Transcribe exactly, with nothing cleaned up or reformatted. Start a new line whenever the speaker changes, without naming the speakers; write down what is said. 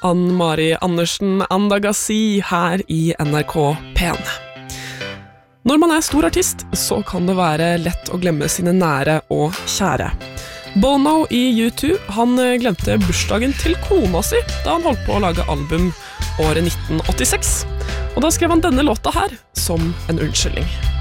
Ann-Mari Andersen Andagasi her i N R K P en. Når man er stor artist, så kan det være lett å glemme sine nære og kjære. Bono i U to, han glemte bursdagen til kona si da han holdt på å lage album året nitten åttiseks. Og da skrev han denne låta her som en unnskyldning.